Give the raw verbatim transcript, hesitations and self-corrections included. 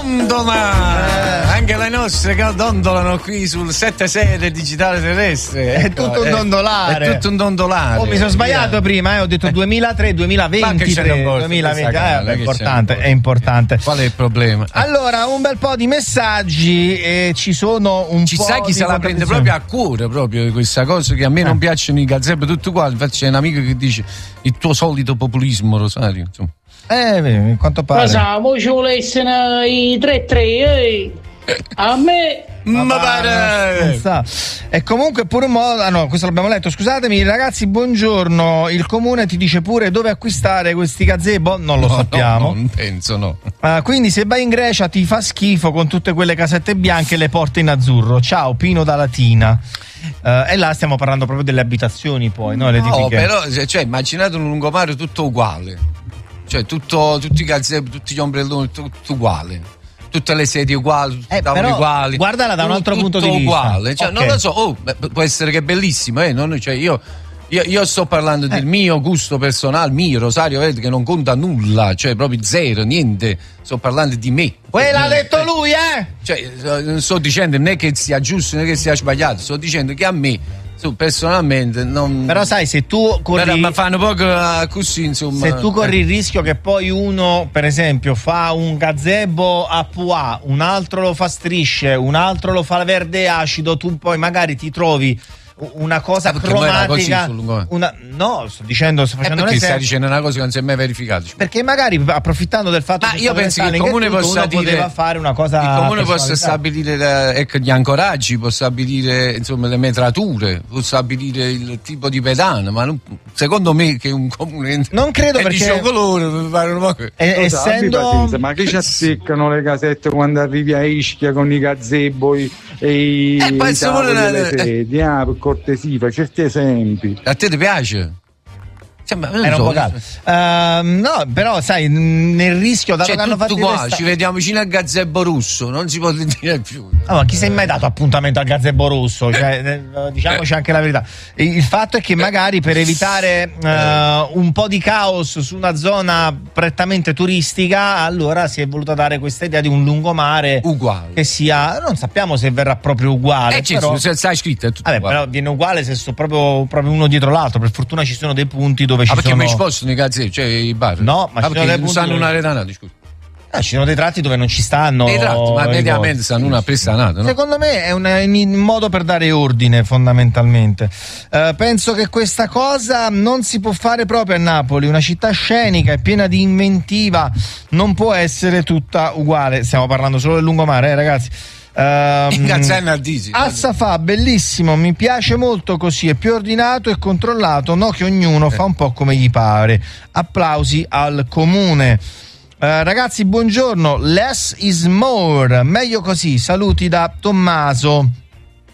Dondola! Eh. Anche le nostre che dondolano qui sul sette sei del digitale terrestre. È ecco, tutto un dondolare. È tutto un dondolare. Oh, mi sono sbagliato via. prima, eh. Ho detto duemilatré duemilaventitré duemilaventi. Eh, è importante, è importante. Qual è il problema? Allora, un bel po' di messaggi e ci sono un ci po' sai chi di se la prende proprio a cuore proprio questa cosa, che a me eh. non piacciono i gazebo tutti uguali. Infatti c'è un amico che dice il tuo solito populismo, Rosario, insomma. Eh, in quanto pare. Ma sa, voi ci volessero i tre tre, eh. A me. Ma, ma pare. E comunque pure un modo. Ah no, questo l'abbiamo letto. Scusatemi, ragazzi, buongiorno. Il comune ti dice pure dove acquistare questi gazebo? Non lo no, sappiamo. No, non penso, no. Uh, quindi se vai in Grecia ti fa schifo con tutte quelle casette bianche e le porte in azzurro. Ciao, Pino da Latina. Uh, e là stiamo parlando proprio delle abitazioni, poi, no? Le no, però, cioè, immaginate un lungomare tutto uguale. Cioè, tutto, tutti i gazebo, tutti gli ombrelloni, tutto, tutto uguale. Tutte le sedie uguali, tutti i tavoli uguali. Guardala da un altro tutto punto di vista. Uguale. Cioè, okay. Non lo so, oh, può essere che è bellissimo, eh? Non, cioè, io, io, io sto parlando eh. del mio gusto personale, mio Rosario, vedi che non conta nulla, cioè proprio zero, niente. Sto parlando di me. Poi l'ha detto eh, lui, eh? Cioè, non sto dicendo non è che sia giusto, non è che sia sbagliato, sto dicendo che a me. Tu personalmente non. Però sai, se tu corri. Però, ma fanno poco così, insomma. Se tu corri eh. il rischio che poi uno, per esempio, fa un gazebo a pois, un altro lo fa strisce, un altro lo fa verde acido, tu poi magari ti trovi una cosa ah, cromatica. Una, no, sto dicendo, sto facendo eh perché un stai dicendo una cosa che non si è mai verificata. Perché magari approfittando del fatto ma che io penso che il comune tutto, possa dire, poteva fare una cosa. Il comune possa stabilire ecco, gli ancoraggi, può stabilire insomma le metrature, può stabilire il tipo di pedana, ma non, secondo me che un comune non credo è perché di colore per fare una cosa. E, essendo ma che ci azzeccano le casette quando arrivi a Ischia con i gazebo e i, eh, i tavoli una... le sedie, ah, per cortesia, fai certi esempi. A te ti piace? Sembra, non Era so, un po' caldo. Uh, no, però sai, nel rischio dato cioè, che hanno fatto qua, questa... ci vediamo vicino al gazebo russo, non si può dire più. Ah, ma chi si è mai dato appuntamento al gazebo russo? Cioè, diciamoci anche la verità. Il fatto è che magari per evitare uh, un po' di caos su una zona prettamente turistica, allora si è voluta dare questa idea di un lungomare uguale che sia, non sappiamo se verrà proprio uguale. Eh, però, se sai scritto è tutto vabbè, uguale. però viene uguale se sono proprio, proprio uno dietro l'altro. Per fortuna ci sono dei punti dove ah, ci perché sono. Ma ci possono i gazzetti, cioè i bar? No, ma ah, ci sono dei non punti stanno dove... una retanata, scusa. Ah, ci sono dei tratti dove non ci stanno. Dei tratti, ma mediamente stanno una prestanata, no? Secondo me è un, un modo per dare ordine, fondamentalmente. Uh, penso che questa cosa non si può fare proprio a Napoli, una città scenica e piena di inventiva, non può essere tutta uguale. Stiamo parlando solo del lungomare, eh, ragazzi. Um, Assa fa bellissimo, mi piace molto così, è più ordinato e controllato, no che ognuno eh. fa un po' come gli pare. Applausi al comune. Uh, ragazzi, buongiorno. Less is more, meglio così. Saluti da Tommaso.